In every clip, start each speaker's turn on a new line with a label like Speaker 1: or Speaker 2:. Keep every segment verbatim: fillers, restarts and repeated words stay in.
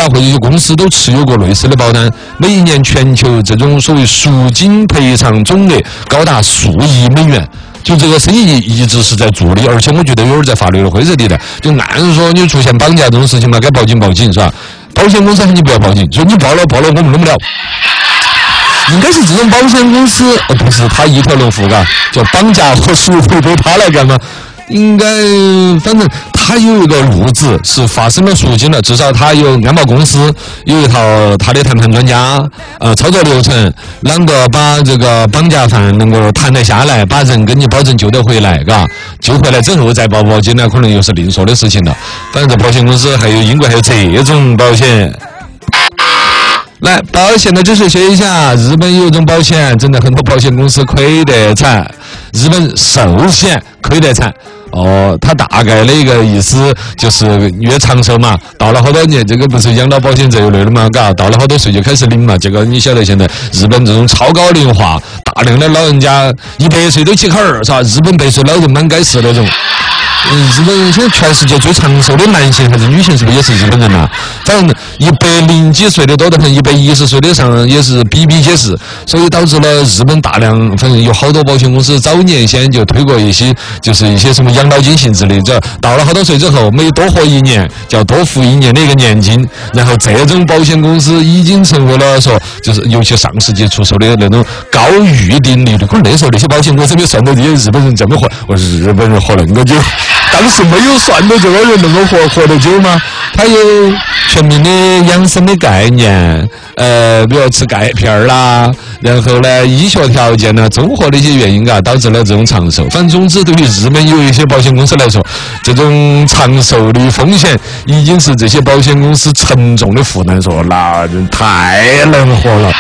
Speaker 1: 或者一些公司都持有过类似的保单，每一年全球这种所谓赎金赔偿总额高达数亿美元。就这个生意一直是在做的，而且我觉得有点在法律的灰色地带。就按说你出现绑架这种事情嘛，该报警报警是吧？保险公司喊你不要报警，说你报了报了我们弄不了。应该是这种保险公司，呃，不是他一条龙服务，嘎，叫绑架和赎回对他来干嘛？应该反正他有一个路子是发生了赎金了，至少他有安保公司有一套他的谈判专家，呃，操作流程，啷个把这个绑架犯能够谈得下来，把人跟你保证救得回来，嘎，救回来之后再报保警呢，可能又是另说的事情了。反正这保险公司还有英国还有这种保险。来，保险的知识学一下。日本有一种保险，真的很多保险公司亏得惨。日本寿险亏得惨。哦，它大概的一个意思就是越长寿嘛，到了好多年，这个不是养老保险这一类的嘛，嘎，到了好多岁就开始领嘛。这个你晓得，现在日本这种超高龄化，大量的老人家一百岁都起坎儿，是吧？日本百岁老人满街市那种。嗯，日本现在全世界最长寿的男性还是女性，是不是也是日本人呐、啊？反正一百零几岁的多得很，一百一十岁的上也是比比皆是，所以导致了日本大量，反正有好多保险公司早年先就推过一些，就是一些什么养老金性质的，这到了好多岁之后，每多活一年就要多付一年的一个年金，然后这种保险公司已经成为了说，就是尤其上世纪出售的那种高预定利率，可能那时候那些保险公司没算到这些日本人这么活，我说日本人活那么久。当时没有算到这个人能够活活得久吗？他有全民的养生的概念，呃，比如吃钙片啦，然后呢，医学条件呢，综合的一些原因啊，导致了这种长寿。反正总之，对于日本有一些保险公司来说，这种长寿的风险已经是这些保险公司沉重的负担，说那人太能活了。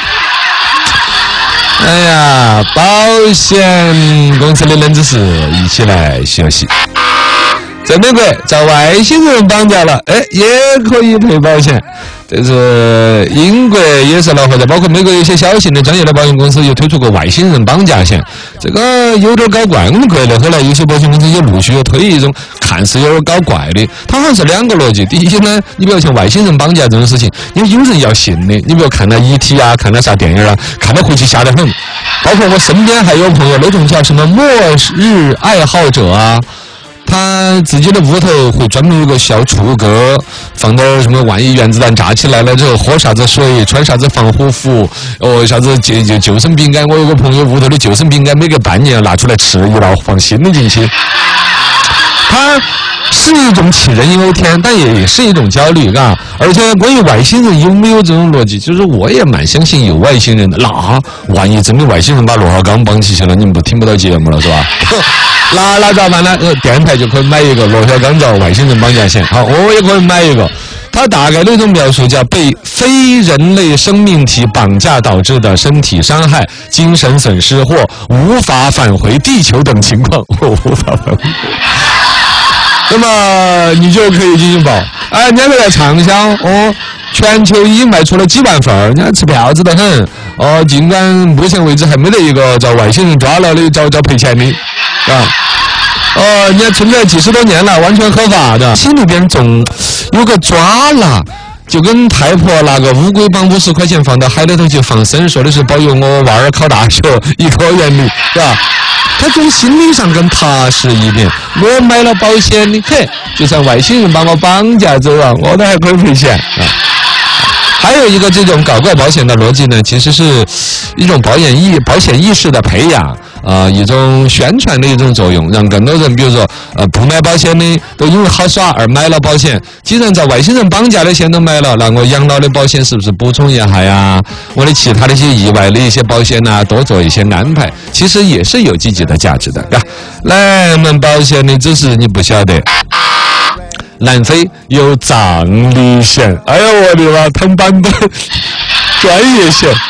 Speaker 1: 哎呀，保险公司的冷知识，一起来学习。在美国遭外星人绑架了，哎，也可以赔保险。这是英国也是恼火的，包括美国有些小型的专业的保险公司也推出过外星人绑架险，这个有点搞怪。我们国内后来有些保险公司也陆续有推一种看似有点搞怪的，它好像是两个逻辑。第一呢，你比如像外星人绑架这种事情，因为有人要信的，你比如看了 E T 啊，看了啥电影啊，看了回去吓得很。包括我身边还有朋友那种叫什么末日爱好者啊。他自己的屋头会专门有个小橱格，放点什么万一原子弹炸起来了之后喝啥子水，穿啥子防护服，哦，啥子救救救生饼干。我有个朋友屋头的救生饼干，每隔半年要拿出来吃一道，放新的进去。他是一种杞人忧天，但也是一种焦虑，嘎。而且关于外星人有没有这种逻辑，就是我也蛮相信有外星人的。那万一真的外星人把罗小刚绑起去了，你们不听不到节目了是吧？那那咋办呢？呃，电台就可以买一个罗小刚遭外星人绑架险，好，我也可以买一个。它大概的一种描述叫被非人类生命体绑架导致的身体伤害、精神损失或无法返回地球等情况，或无法返回。那么你就可以进行报，哎，人家在畅销哦，全球已经卖出了几万份，人家吃票子的很哦。尽管目前为止还没得一个遭外星人抓了的遭遭赔钱的，啊。哦，人家存在几十多年了，完全合法的。心里边总有个抓了，就跟太婆拿个乌龟绑五十块钱放到海里头去放生，说的是保佑我娃儿考大学，一科原理，是吧？他从心理上更踏实一点。我买了保险的，嘿，就算外星人把我绑架走了，我都还可以赔钱啊。还有一个这种搞怪保险的逻辑呢，其实是一种保险意保险意识的培养，呃，一种宣传的一种作用，让更多人，比如说呃不买保险的都因为好耍而买了保险。既然在外星人绑架的险都买了，那我养老的保险是不是补充一下呀？我的其他的一些意外的一些保险呢、啊，多做一些安排，其实也是有积极的价值的，啊。来，我们保险的知识你不晓得。南非有葬礼险，哎呀我的妈，藤版本专业险，